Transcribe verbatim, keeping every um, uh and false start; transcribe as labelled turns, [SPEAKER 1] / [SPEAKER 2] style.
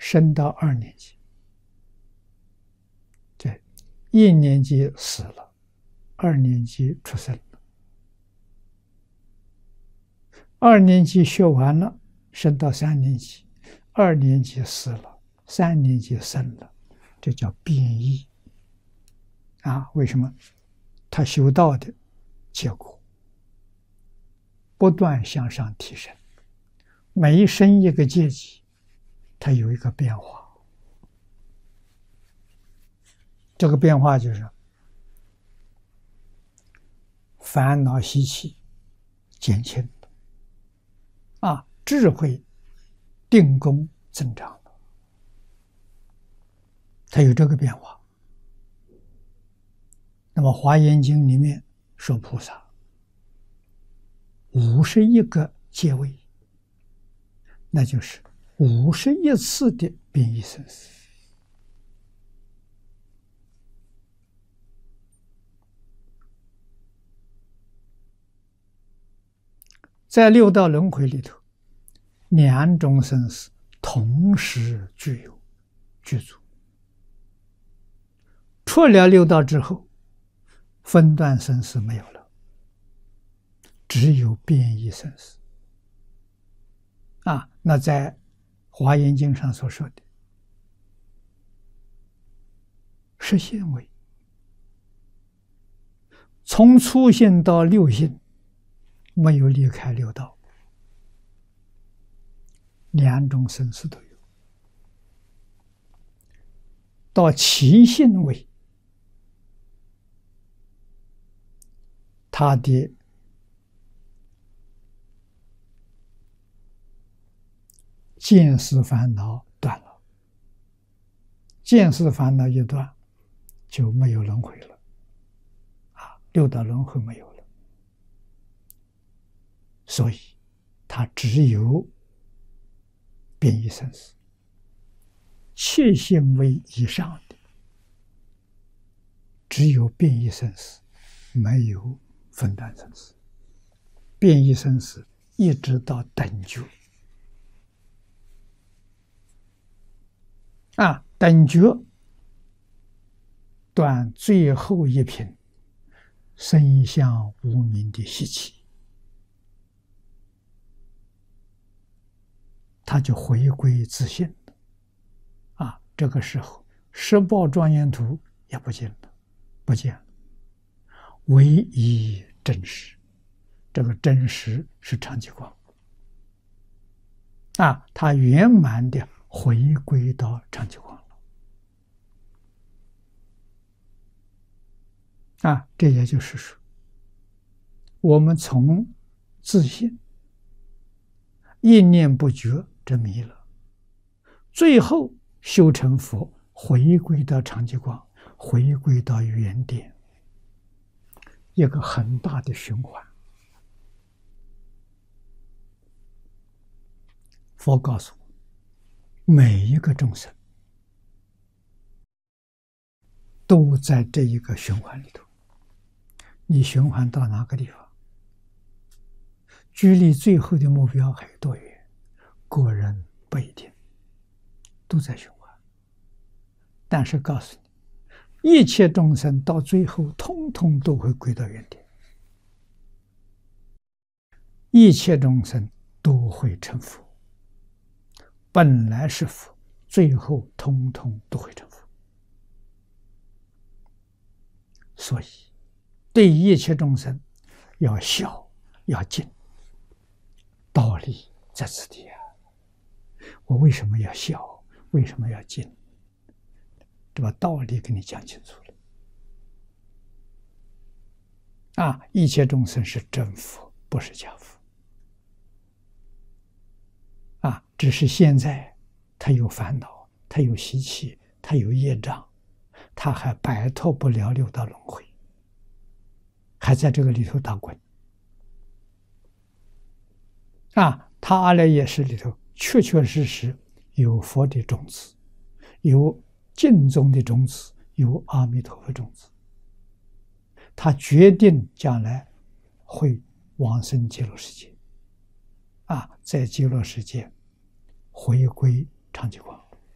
[SPEAKER 1] 升到二年级，对，一年级死了，二年级出生了，二年级学完了，升到三年级，二年级死了，三年级生了，这叫变异啊！为什么？他修道的结果不断向上提升，每升一个阶级，它有一个变化。这个变化就是烦恼习气减轻了，啊，智慧定功增长了，它有这个变化。那么《华严经》里面说菩萨五十一个阶位，那就是五十一次的变异生死。在六道轮回里头，两种生死同时具有具足。出了六道之后，分段生死没有了，只有变异生死。啊，那在《华严经》上所说的十现位，从初现到六现，没有离开六道，两种生死都有。到七现位，他的见思烦恼断了，见思烦恼一断，就没有轮回了，啊，六道轮回没有了。所以它只有变异生死。七现位以上的只有变异生死，没有分段生死。变异生死一直到等觉啊，等觉断最后一品生相无明的习气，他就回归自性了啊！这个时候，十报庄严图也不见了，不见了，唯一真实。这个真实是常寂光啊，它圆满的回归到常寂光了啊！这也就是说，我们从自性一念不觉这迷了，最后修成佛，回归到常寂光，回归到原点，一个很大的循环。佛告诉我，每一个众生都在这一个循环里头。你循环到哪个地方，距离最后的目标还有多远，个人不一定，都在循环。但是告诉你，一切众生到最后通通都会归到原点，一切众生都会成佛，本来是佛，最后通通都会成佛。所以对一切众生要孝要敬，道理在此地啊！我为什么要孝？为什么要敬？这把道理给你讲清楚了啊！一切众生是真佛，不是假佛啊！只是现在他有烦恼，他有习气，他有业障，他还摆脱不了六道轮回，还在这个里头打滚啊！他阿赖耶识里头确确实实有佛的种子，有净宗的种子，有阿弥陀佛种子。他决定将来会往生极乐世界啊，在极乐世界回归常寂光。